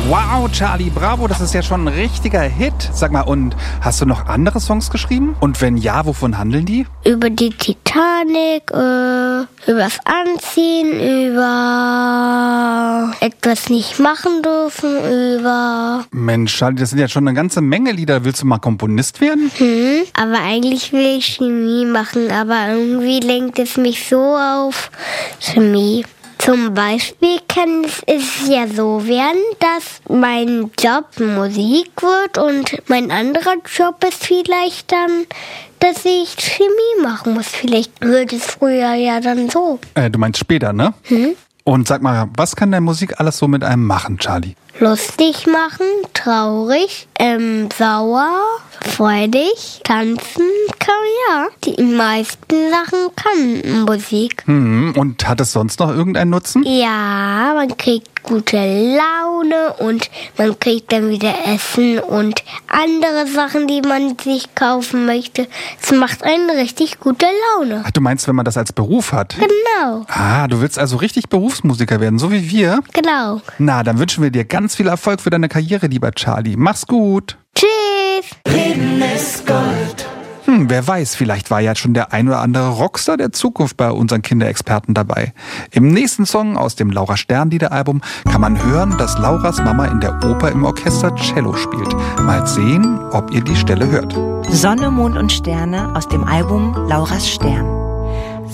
Wow, Charlie, bravo, das ist ja schon ein richtiger Hit. Sag mal, und hast du noch andere Songs geschrieben? Und wenn ja, wovon handeln die? Über die Titanic, übers Anziehen, über etwas nicht machen dürfen, über... Mensch, Charlie, das sind ja schon eine ganze Menge Lieder. Willst du mal Komponist werden? Aber eigentlich will ich Chemie machen, aber irgendwie lenkt es mich so auf Chemie. Zum Beispiel kann es ja so werden, dass mein Job Musik wird und mein anderer Job ist vielleicht dann, dass ich Chemie machen muss. Vielleicht wird es früher ja dann so. Du meinst später, ne? Und sag mal, was kann deine Musik alles so mit einem machen, Charlie? Lustig machen, traurig, sauer, freudig, tanzen, ja. Die meisten Sachen kann Musik. Und hat es sonst noch irgendeinen Nutzen? Ja, man kriegt gute Laune und man kriegt dann wieder Essen und andere Sachen, die man sich kaufen möchte. Es macht einen richtig gute Laune. Ach, du meinst, wenn man das als Beruf hat? Genau. Ah, du willst also richtig Berufsmusiker werden, so wie wir? Genau. Na, dann wünschen wir dir ganz viel Erfolg für deine Karriere, lieber Charlie. Mach's gut. Tschüss. Leben ist Gold. Wer weiß, vielleicht war ja schon der ein oder andere Rockstar der Zukunft bei unseren Kinderexperten dabei. Im nächsten Song aus dem Laura Stern-Lieder-Album kann man hören, dass Lauras Mama in der Oper im Orchester Cello spielt. Mal sehen, ob ihr die Stelle hört. Sonne, Mond und Sterne aus dem Album Lauras Stern.